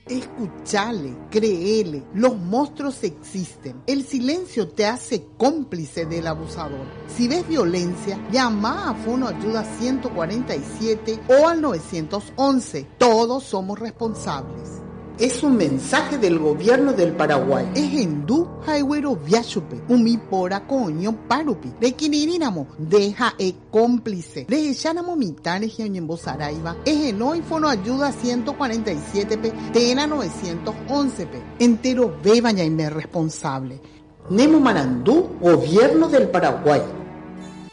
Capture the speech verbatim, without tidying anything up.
Escuchale, créele, los monstruos existen. El silencio te hace cómplice del abusador. Si ves violencia, llama a Fono Ayuda ciento cuarenta y siete o al nueve once. Todos somos responsables. Es un mensaje del gobierno del Paraguay. Es hindú, jaiwero viachupe, umipora coño parupi. De quinirinamo, deja e cómplice. De echanamo mitanes y saraiva. Es enoi Fono Ayuda ciento cuarenta y siete p, tena nueve once p. Entero bebaña y me responsable. Nemo Manandú, gobierno del Paraguay.